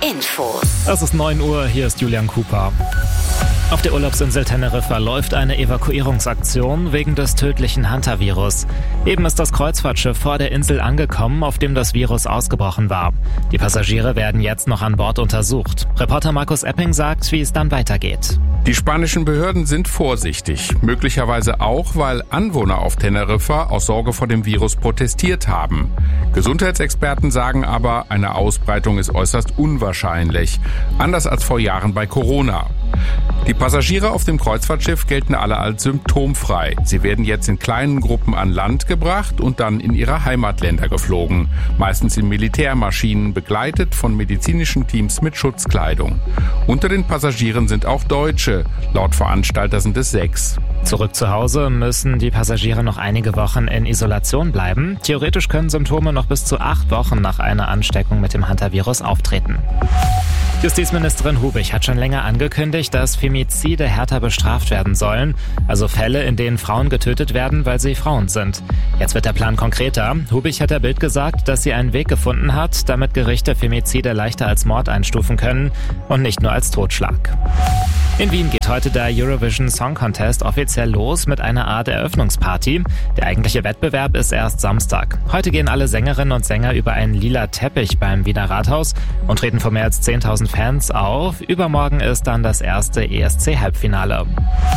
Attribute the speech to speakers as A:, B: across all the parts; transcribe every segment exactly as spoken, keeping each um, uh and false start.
A: Infos.
B: Es ist neun Uhr, hier ist Julian Cooper. Auf der Urlaubsinsel Teneriffa läuft eine Evakuierungsaktion wegen des tödlichen Hantavirus. Eben ist das Kreuzfahrtschiff vor der Insel angekommen, auf dem das Virus ausgebrochen war. Die Passagiere werden jetzt noch an Bord untersucht. Reporter Markus Epping sagt, wie es dann weitergeht.
C: Die spanischen Behörden sind vorsichtig, möglicherweise auch, weil Anwohner auf Teneriffa aus Sorge vor dem Virus protestiert haben. Gesundheitsexperten sagen aber, eine Ausbreitung ist äußerst unwahrscheinlich, anders als vor Jahren bei Corona. Die Passagiere auf dem Kreuzfahrtschiff gelten alle als symptomfrei. Sie werden jetzt in kleinen Gruppen an Land gebracht und dann in ihre Heimatländer geflogen. Meistens in Militärmaschinen, begleitet von medizinischen Teams mit Schutzkleidung. Unter den Passagieren sind auch Deutsche. Laut Veranstalter sind es sechs.
B: Zurück zu Hause müssen die Passagiere noch einige Wochen in Isolation bleiben. Theoretisch können Symptome noch bis zu acht Wochen nach einer Ansteckung mit dem Hantavirus auftreten. Justizministerin Hubich hat schon länger angekündigt, dass Femizide härter bestraft werden sollen, also Fälle, in denen Frauen getötet werden, weil sie Frauen sind. Jetzt wird der Plan konkreter. Hubich hat der Bild gesagt, dass sie einen Weg gefunden hat, damit Gerichte Femizide leichter als Mord einstufen können und nicht nur als Totschlag. In Wien geht heute der Eurovision Song Contest offiziell los mit einer Art Eröffnungsparty. Der eigentliche Wettbewerb ist erst Samstag. Heute gehen alle Sängerinnen und Sänger über einen lila Teppich beim Wiener Rathaus und treten vor mehr als zehntausend Fans auf. Übermorgen ist dann das erste E S C-Halbfinale.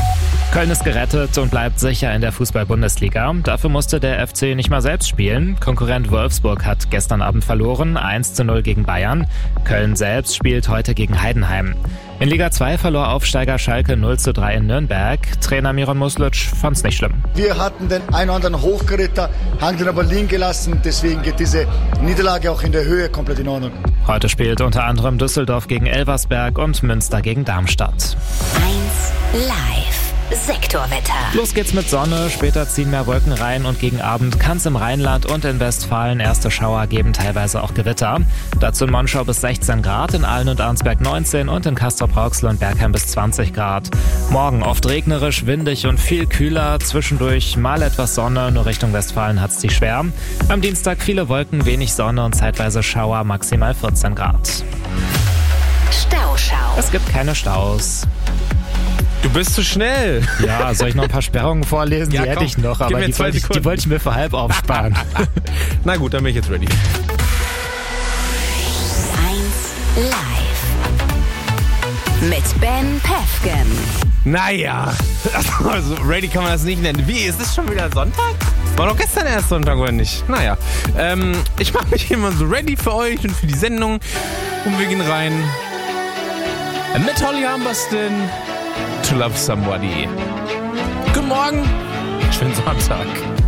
B: Köln ist gerettet und bleibt sicher in der Fußball-Bundesliga. Dafür musste der F C nicht mal selbst spielen. Konkurrent Wolfsburg hat gestern Abend verloren, eins zu null gegen Bayern. Köln selbst spielt heute gegen Heidenheim. In Liga zwei verlor Aufsteiger Schalke null zu drei in Nürnberg. Trainer Miron Muslic fand's nicht schlimm.
D: Wir hatten den einen oder anderen Hochkaräter, haben den aber liegen gelassen. Deswegen geht diese Niederlage auch in der Höhe komplett in Ordnung.
B: Heute spielt unter anderem Düsseldorf gegen Elversberg und Münster gegen Darmstadt.
A: eins live. Sektorwetter.
B: Los geht's mit Sonne, später ziehen mehr Wolken rein und gegen Abend kann's im Rheinland und in Westfalen erste Schauer geben, teilweise auch Gewitter. Dazu in Monschau bis sechzehn Grad, in Aalen und Arnsberg neunzehn und in Castrop-Rauxel und Bergheim bis zwanzig Grad. Morgen oft regnerisch, windig und viel kühler, zwischendurch mal etwas Sonne, nur Richtung Westfalen hat's die schwer. Am Dienstag viele Wolken, wenig Sonne und zeitweise Schauer, maximal vierzehn Grad.
A: Stauschau.
B: Es gibt keine Staus.
E: Du bist zu schnell.
B: Ja, soll ich noch ein paar Sperrungen vorlesen?
E: Ja,
B: die hätte
E: komm,
B: ich noch, aber die wollte ich, die wollte ich mir für halb aufsparen.
E: Na gut, dann bin ich jetzt ready.
A: eins live. Mit Ben Pefken.
E: Naja, also ready kann man das nicht nennen. Wie, ist es schon wieder Sonntag? War doch gestern erst Sonntag, oder nicht? Naja, ähm, ich mache mich immer so ready für euch und für die Sendung. Und wir gehen rein mit Holly Humberston. To Love Somebody. Guten Morgen. Schönen Sonntag.